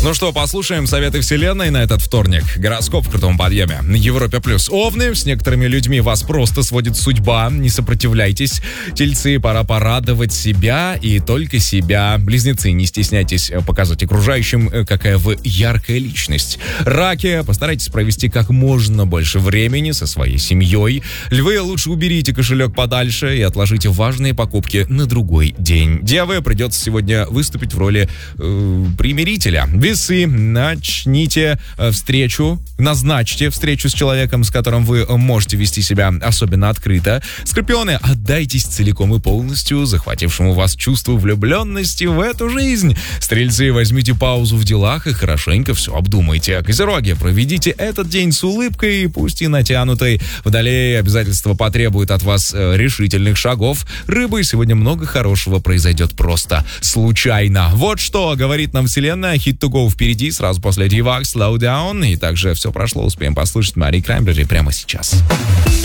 Ну что, послушаем советы вселенной на этот вторник. Гороскоп в крутом подъеме. На Европе плюс. Овны, с некоторыми людьми вас просто сводит судьба. Не сопротивляйтесь. Тельцы, пора порадовать себя и только себя. Близнецы, не стесняйтесь показать окружающим, какая вы яркая личность. Раки, постарайтесь провести как можно больше времени со своей семьей. Львы, лучше уберите кошелек подальше и отложите важные покупки на другой день. Девы, придется сегодня выступить в роли примирителя. Весы, назначьте встречу с человеком, с которым вы можете вести себя особенно открыто. Скорпионы, отдайтесь целиком и полностью захватившему вас чувству влюбленности в эту жизнь. Стрельцы, возьмите паузу в делах и хорошенько все обдумайте. Козероги, проведите этот день с улыбкой, пусть и натянутой. Водолеи, обязательства потребуют от вас решительных шагов. Рыбы, сегодня много хорошего произойдет просто случайно. Вот что говорит нам вселенная. Hit to go впереди, сразу после Divax, Slow Down. И также все прошло, успеем послушать Мари Краймбрери прямо сейчас.